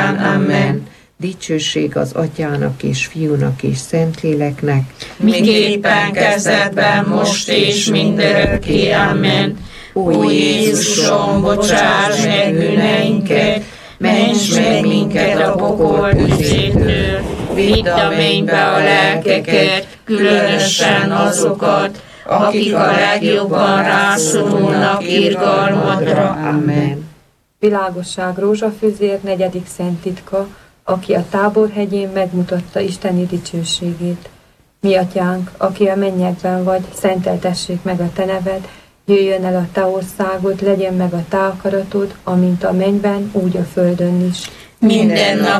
mindörökkéen. Amen. Dicsőség az Atyának és Fiúnak és Szentléleknek, miképpen kezdetben, most és mindörökké. Amen. Ó Jézusom, bocsáss meg bűneinket, ments meg minket a pokol tüzétől, vidd a mennybe a lelkeket, különösen azokat, akik a legjobban rászorulnak irgalmadra. Amen. Világosság rózsafűzér, 4. szent titka, aki a Táborhegyén megmutatta isteni dicsőségét. Mi atyánk, aki a mennyekben vagy, szenteltessék meg a te neved, jöjjön el a te országod, legyen meg a te akaratod, amint a mennyben, úgy a földön is. Minden nap